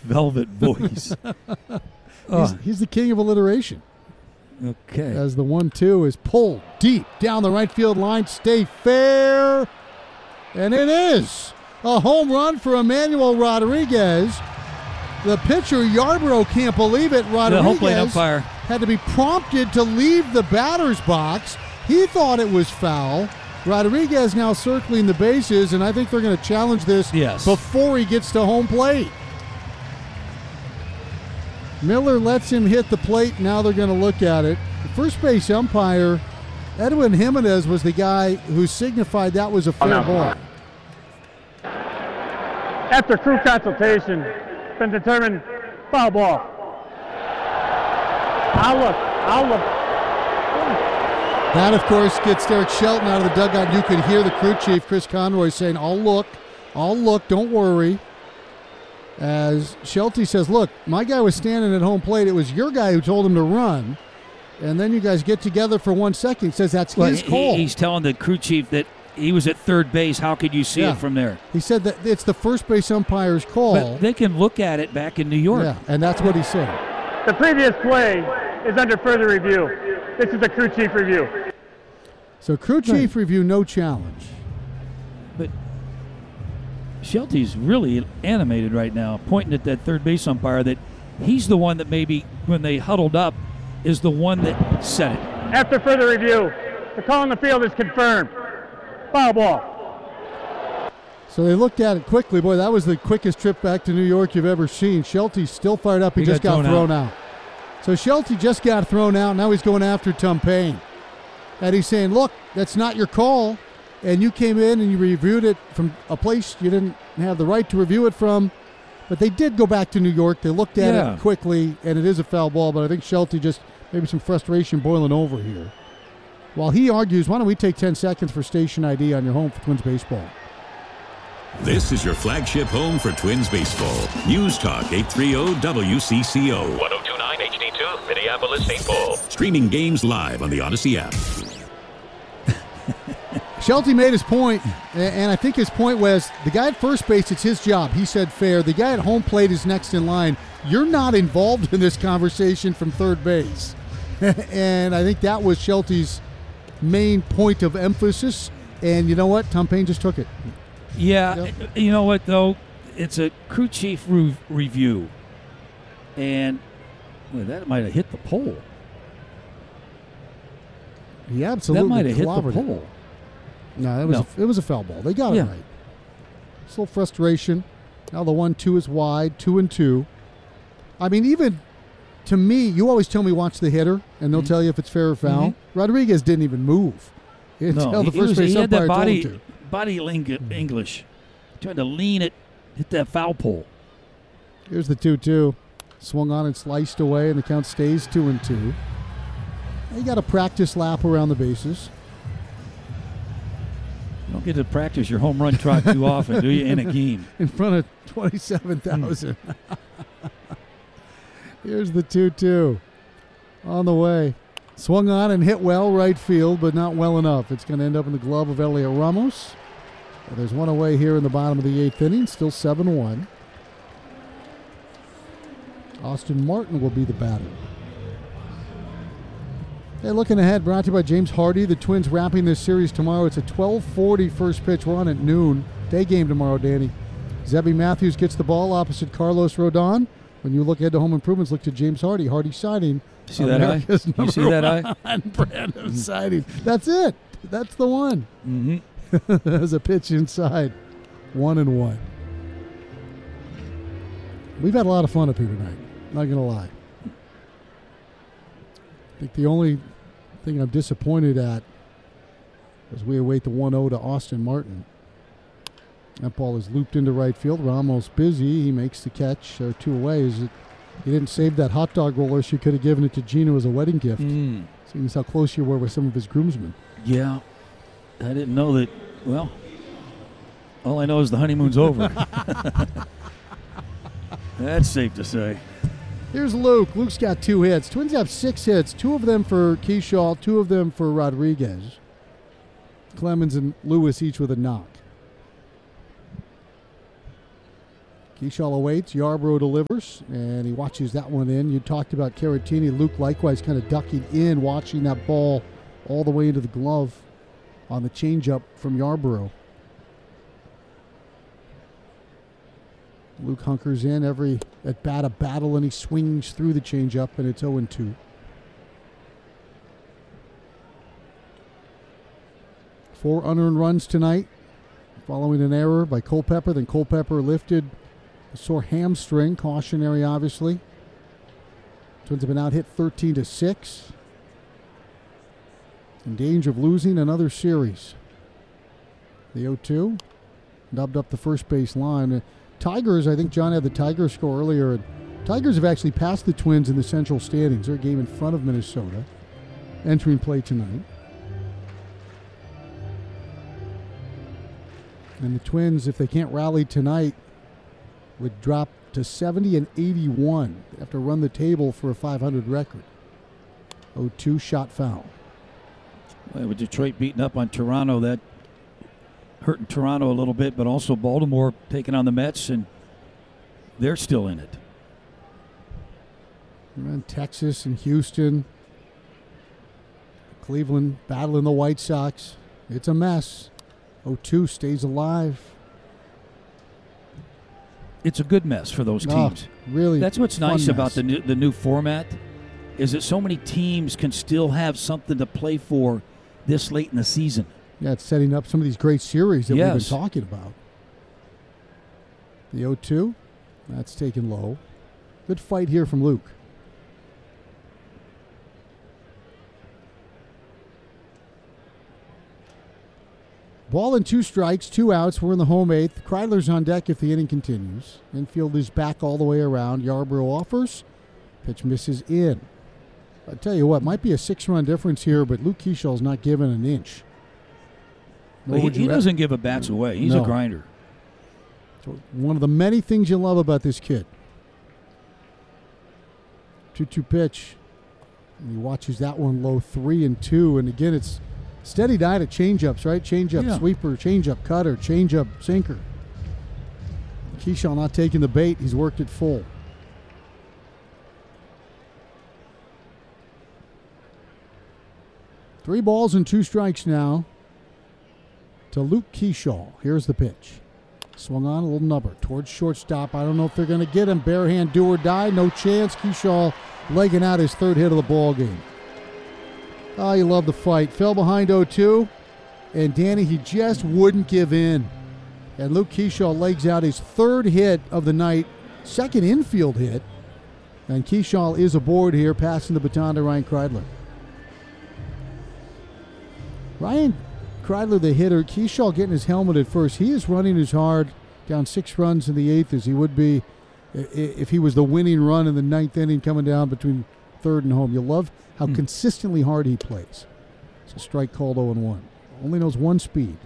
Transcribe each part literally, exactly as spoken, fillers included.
velvet voice. he's, he's the king of alliteration. Okay. As the one two is pulled deep down the right field line. Stay fair. And it is a home run for Emmanuel Rodriguez. The pitcher, Yarbrough, can't believe it. Rodriguez the home plate umpire had to be prompted to leave the batter's box. He thought it was foul. Rodriguez now circling the bases, and I think they're going to challenge this yes. before he gets to home plate. Miller lets him hit the plate. Now they're going to look at it. The first base umpire, Edwin Jimenez, was the guy who signified that was a fair oh, no. ball. After crew consultation, it's been determined foul ball. I'll look. I'll look. That, of course, gets Derek Shelton out of the dugout. You could hear the crew chief, Chris Conroy, saying, I'll look. I'll look. Don't worry. As Shelty says, look, my guy was standing at home plate. It was your guy who told him to run. And then you guys get together for one second. He says that's well, his he, call. He's telling the crew chief that he was at third base. How could you see yeah. it from there? He said that it's the first base umpire's call. But they can look at it back in New York. Yeah, and that's what he said. The previous play is under further review. This is a crew chief review. So crew chief right. review, no challenge. But Shelty's really animated right now, pointing at that third base umpire that he's the one that maybe when they huddled up is the one that said it. After further review, the call on the field is confirmed. Foul ball. So they looked at it quickly. Boy, that was the quickest trip back to New York you've ever seen. Shelty's still fired up. He, he just got, got thrown, thrown out. out. So Shelty just got thrown out. Now he's going after Tom Payne. And he's saying, look, that's not your call. And you came in and you reviewed it from a place you didn't have the right to review it from. But they did go back to New York. They looked at yeah. it quickly, and it is a foul ball. But I think Shelty just maybe some frustration boiling over here. While he argues, why don't we take ten seconds for station I D on your home for Twins baseball? This is your flagship home for Twins baseball. News Talk eight thirty W C C O. one oh two point nine H D two, Minneapolis, Saint Paul. Streaming games live on the Odyssey app. Shelty made his point, and I think his point was the guy at first base, it's his job. He said fair. The guy at home plate is next in line. You're not involved in this conversation from third base. And I think that was Shelty's main point of emphasis. And you know what? Tom Payne just took it. Yeah. Yep. You know what, though? It's a crew chief re- review. And well, that might have hit the pole. He absolutely That might have hit the it. pole. No, it was, no. A, it was a foul ball. They got yeah. it right. Just a little frustration. Now the one two is wide, two and two. I mean, even to me, you always tell me watch the hitter, and they'll mm-hmm. tell you if it's fair or foul. Mm-hmm. Rodriguez didn't even move until no, the he, first was, base he had umpire that body, told him to. Body ling- English. Trying to lean it, hit that foul pole. Here's the two two. Swung on and sliced away, and the count stays two and two. You got a practice lap around the bases. You don't get to practice your home run trot too often, do you, in a game? In front of twenty-seven thousand. Here's the two two. On the way. Swung on and hit well right field, but not well enough. It's going to end up in the glove of Elliot Ramos. Well, there's one away here in the bottom of the eighth inning. Still seven one. Austin Martin will be the batter. Hey, looking ahead, brought to you by James Hardy. The Twins wrapping this series tomorrow. It's a twelve forty first pitch. We're on at noon. Day game tomorrow, Danny. Zebby Matthews gets the ball opposite Carlos Rodon. When you look ahead to home improvements, look to James Hardy. Hardy siding. See that eye? You see that eye? Brand of siding. That's it. That's the one. Mm-hmm. There's a pitch inside. One and one. We've had a lot of fun up here tonight. Not going to lie. I think the only thing I'm disappointed at as we await the one oh to Austin Martin. That ball is looped into right field. Ramos busy. He makes the catch. Uh, two away. Is it? He didn't save that hot dog roller. She could have given it to Gino as a wedding gift. Mm. Seeing as how close you were with some of his groomsmen. Yeah. I didn't know that. Well, all I know is the honeymoon's over. That's safe to say. Here's Luke. Luke's got two hits. Twins have six hits. Two of them for Keyshaw, two of them for Rodriguez. Clemens and Lewis each with a knock. Keschall awaits. Yarbrough delivers, and he watches that one in. You talked about Caratini. Luke likewise kind of ducking in, watching that ball all the way into the glove on the changeup from Yarbrough. Luke hunkers in every at bat a battle, and he swings through the changeup, and it's oh and two. Four unearned runs tonight, following an error by Culpepper. Then Culpepper lifted a sore hamstring, cautionary obviously. Twins have been out hit thirteen to six. In danger of losing another series. The oh two dubbed up the first base line. Tigers, I think John had the Tigers score earlier. And Tigers have actually passed the Twins in the Central standings. They're a game in front of Minnesota, entering play tonight. And the Twins, if they can't rally tonight, would drop to seventy and eighty-one. They have to run the table for a five hundred record. oh two shot foul. Well, with Detroit beating up on Toronto, that hurting Toronto a little bit, but also Baltimore taking on the Mets, and they're still in it. And Texas and Houston, Cleveland battling the White Sox. It's a mess. oh two stays alive. It's a good mess for those teams. Oh, really, that's what's nice mess. about the new, the new format, is that so many teams can still have something to play for this late in the season. Yeah, it's setting up some of these great series that yes. we've been talking about. The oh two, that's taken low. Good fight here from Luke. Ball and two strikes, two outs. We're in the home eighth. Kreidler's on deck if the inning continues. Infield is back all the way around. Yarbrough offers. Pitch misses in. I tell you what, might be a six-run difference here, but Luke Keschall's not giving an inch. Well, he he doesn't give a bats away. He's no. a grinder. So one of the many things you love about this kid. two two pitch. And he watches that one low, three and two. And again, it's steady diet of changeups, right? Changeup, yeah. sweeper, changeup, cutter, changeup, sinker. Keschall not taking the bait. He's worked it full. Three balls and two strikes now to Luke Keschall. Here's the pitch. Swung on, a little number towards shortstop. I don't know if they're going to get him. Bare hand, do or die. No chance. Keschall legging out his third hit of the ball game. Oh, you love the fight. Fell behind oh two. And Danny, he just wouldn't give in. And Luke Keschall legs out his third hit of the night. Second infield hit. And Keschall is aboard here, passing the baton to Ryan Kreidler. Ryan Kreidler, the hitter. Keschall getting his helmet at first. He is running as hard down six runs in the eighth as he would be if he was the winning run in the ninth inning coming down between third and home. You love how mm. consistently hard he plays. It's a strike called oh and one. Only knows one speed.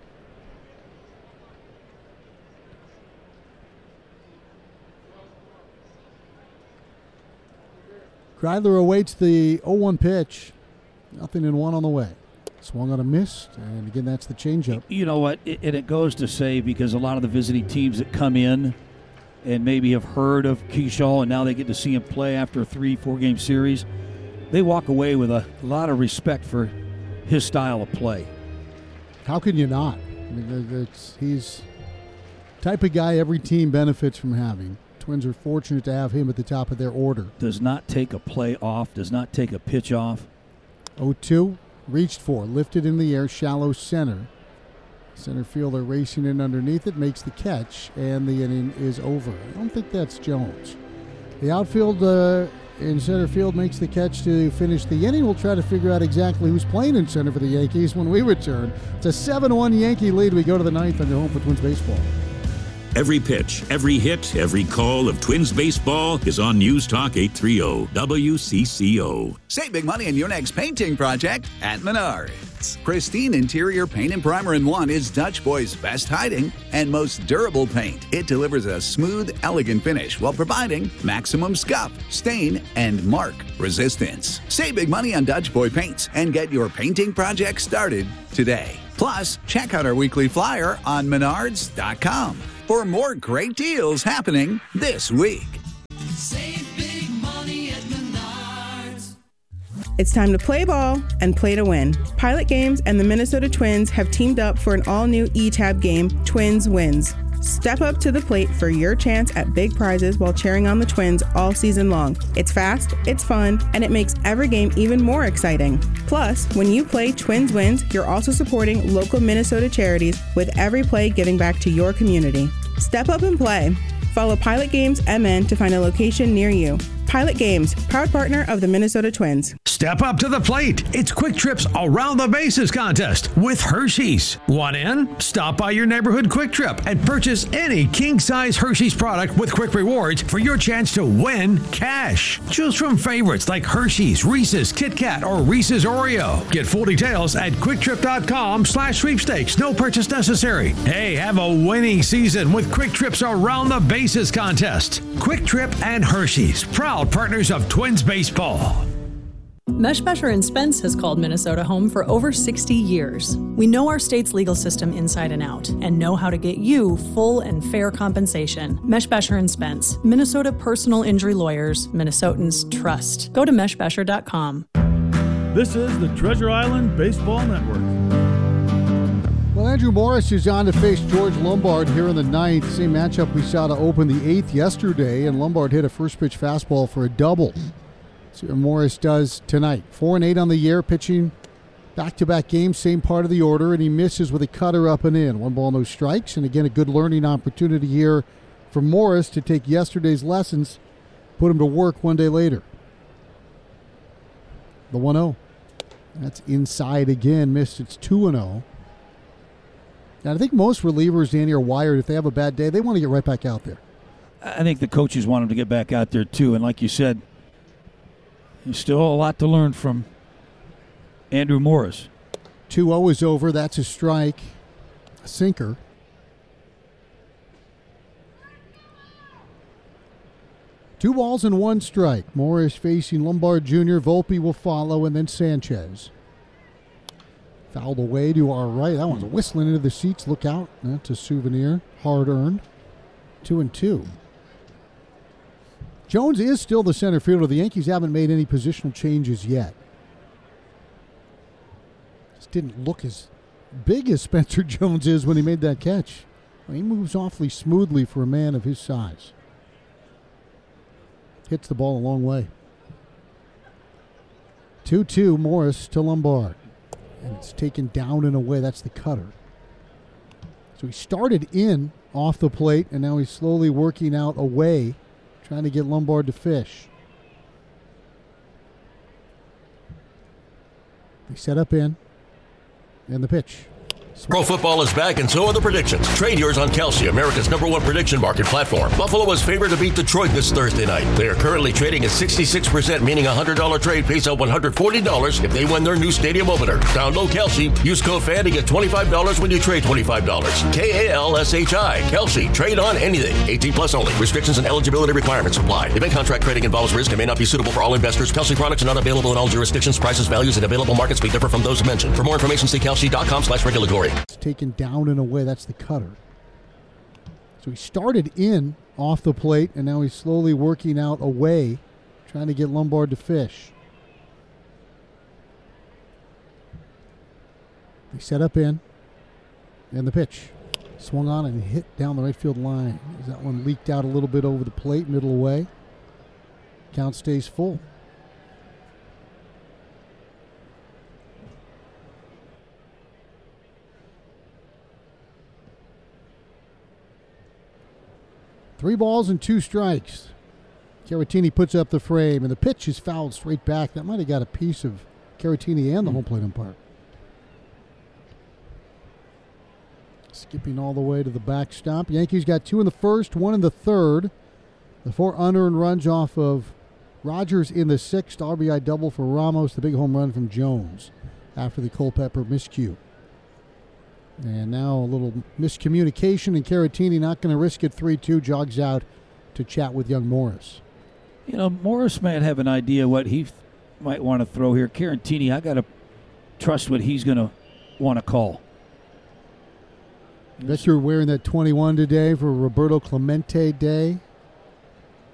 Kreidler awaits the oh one pitch. Nothing in one on the way. Swung on a miss, and again, that's the changeup. You know what? It, and it goes to say, because a lot of the visiting teams that come in and maybe have heard of Keschall and now they get to see him play after a three, four-game series, they walk away with a lot of respect for his style of play. How can you not? I mean, it's, he's the type of guy every team benefits from having. Twins are fortunate to have him at the top of their order. Does not take a play off, does not take a pitch off. oh two. Reached for, lifted in the air, shallow center. Center fielder racing in underneath it, makes the catch, and the inning is over. I don't think that's Jones. The outfield uh, in center field makes the catch to finish the inning. We'll try to figure out exactly who's playing in center for the Yankees when we return. It's a seven one Yankee lead. We go to the ninth on your home for Twins baseball. Every pitch, every hit, every call of Twins baseball is on News Talk eight thirty W C C O. Save big money on your next painting project at Menards. Pristine interior paint and primer in one is Dutch Boy's best hiding and most durable paint. It delivers a smooth, elegant finish while providing maximum scuff, stain, and mark resistance. Save big money on Dutch Boy paints and get your painting project started today. Plus, check out our weekly flyer on menards dot com. for more great deals happening this week. Save big money at Menards. It's time to play ball and play to win. Pilot Games and the Minnesota Twins have teamed up for an all-new E-Tab game, Twins Wins. Step up to the plate for your chance at big prizes while cheering on the Twins all season long. It's fast, it's fun, and it makes every game even more exciting. Plus, when you play Twins Wins, you're also supporting local Minnesota charities with every play giving back to your community. Step up and play. Follow Pilot Games M N to find a location near you. Pilot Games, proud partner of the Minnesota Twins. Step up to the plate. It's Quick Trip's Around the Bases contest with Hershey's. Want in? Stop by your neighborhood Quick Trip and purchase any king-size Hershey's product with Quick Rewards for your chance to win cash. Choose from favorites like Hershey's, Reese's, Kit Kat, or Reese's Oreo. Get full details at quicktrip.com slash sweepstakes. No purchase necessary. Hey, have a winning season with Quick Trip's Around the Bases contest. Quick Trip and Hershey's, proud partners of Twins baseball. Meshbesher and Spence has called Minnesota home for over sixty years. We know our state's legal system inside and out and know how to get you full and fair compensation. Meshbesher and Spence, Minnesota personal injury lawyers, Minnesotans trust. Go to meshbesher dot com. This is the Treasure Island Baseball Network. Well, Andrew Morris is on to face George Lombard here in the ninth. Same matchup we saw to open the eighth yesterday, and Lombard hit a first pitch fastball for a double. So Morris does tonight. Four and eight on the year, pitching back-to-back games, same part of the order, and he misses with a cutter up and in. One ball, no strikes, and again, a good learning opportunity here for Morris to take yesterday's lessons, put him to work one day later. The one oh. That's inside again, missed. It's two and oh. And I think most relievers, Danny, are wired. If they have a bad day, they want to get right back out there. I think the coaches want him to get back out there, too. And like you said, there's still a lot to learn from Andrew Morris. two oh is over. That's a strike. A sinker. Two balls and one strike. Morris facing Lombard Junior Volpe will follow, and then Sanchez. Fouled away to our right. That one's whistling into the seats. Look out. That's a souvenir. Hard earned. Two and two. Jones is still the center fielder. The Yankees haven't made any positional changes yet. Just didn't look as big as Spencer Jones is when he made that catch. Well, he moves awfully smoothly for a man of his size. Hits the ball a long way. two two, Morris to Lombard. And it's taken down and away. That's the cutter. So he started in off the plate, and now he's slowly working out away, trying to get Lombard to fish. They set up in, and the pitch. Pro football is back, and so are the predictions. Trade yours on Kalshi, America's number one prediction market platform. Buffalo is favored to beat Detroit this Thursday night. They are currently trading at sixty-six percent, meaning a one hundred dollars trade pays out one hundred forty dollars if they win their new stadium opener. Download Kalshi. Use code FAN to get twenty-five dollars when you trade twenty-five dollars. K A L S H I. Kalshi. Trade on anything. eighteen plus only. Restrictions and eligibility requirements apply. Event contract trading involves risk and may not be suitable for all investors. Kalshi products are not available in all jurisdictions. Prices, values, and available markets may differ from those mentioned. For more information, see kalshi.com slash regulatory. It's taken down and away. That's the cutter. So he started in off the plate, and now he's slowly working out away, trying to get Lombard to fish. They set up in, and the pitch. Swung on and hit down the right field line. As that one leaked out a little bit over the plate, middle away. Count stays full. Three balls and two strikes. Caratini puts up the frame, and the pitch is fouled straight back. That might have got a piece of Caratini and the home plate umpire. Skipping all the way to the backstop. Yankees got two in the first, one in the third. The four unearned runs off of Rogers in the sixth. R B I double for Ramos. The big home run from Jones after the Culpepper miscue. And now a little miscommunication, and Caratini not going to risk it. three two, jogs out to chat with young Morris. You know, Morris might have an idea what he might want to throw here. Caratini, I got to trust what he's going to want to call. Bet you're wearing that twenty-one today for Roberto Clemente Day.